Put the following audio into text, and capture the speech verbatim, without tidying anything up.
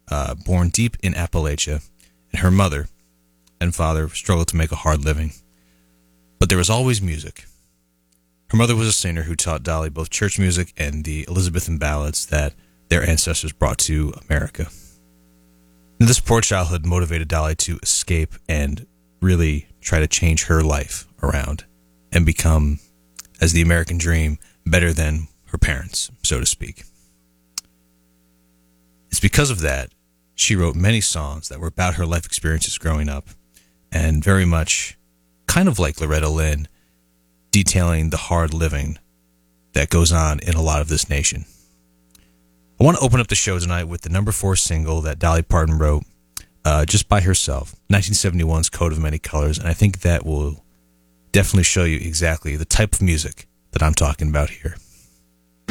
uh, born deep in Appalachia, and her mother and father struggled to make a hard living. But there was always music. Her mother was a singer who taught Dolly both church music and the Elizabethan ballads that their ancestors brought to America. And this poor childhood motivated Dolly to escape and really try to change her life around and become, as the American dream, better than her parents, so to speak. It's because of that she wrote many songs that were about her life experiences growing up, and very much kind of like Loretta Lynn, detailing the hard living that goes on in a lot of this nation. I want to open up the show tonight with the number four single that Dolly Parton wrote uh, just by herself, nineteen seventy-one's Coat of Many Colors, and I think that will definitely show you exactly the type of music that I'm talking about here.